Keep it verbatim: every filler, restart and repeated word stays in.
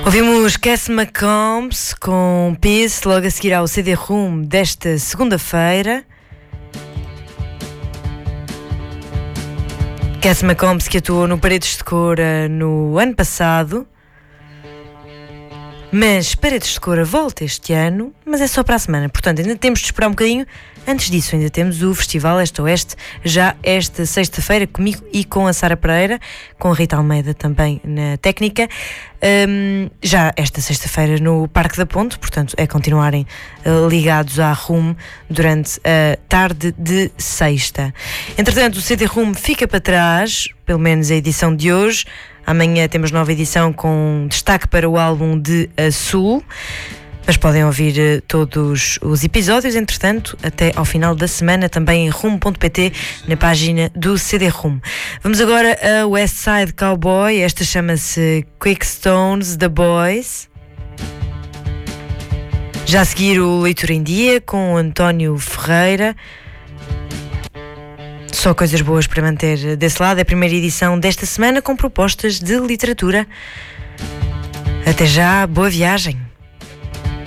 Ouvimos Cass McCombs com Peace, logo a seguir ao C D Room desta segunda-feira. Cass McCombs, que atuou no Paredes de Cora no ano passado, mas Paredes de Cora volta este ano, mas é só para a semana, portanto ainda temos de esperar um bocadinho. Antes disso ainda temos o Festival Este Oeste, já esta sexta-feira, comigo e com a Sara Pereira, com a Rita Almeida também na técnica, um, já esta sexta-feira no Parque da Ponte, portanto é continuarem uh, ligados à Room durante a tarde de sexta. Entretanto, o C D Room fica para trás, pelo menos a edição de hoje. Amanhã temos nova edição com destaque para o álbum de Sul. Mas podem ouvir uh, todos os episódios, entretanto, até ao final da semana, também em rum ponto pt, na página do C D Room. Vamos agora a West Side Cowboy. Esta chama-se Quickstones, The Boys. Já a seguir o Leitura em Dia, com o António Ferreira. Só coisas boas para manter desse lado. É a primeira edição desta semana com propostas de literatura. Até já, boa viagem.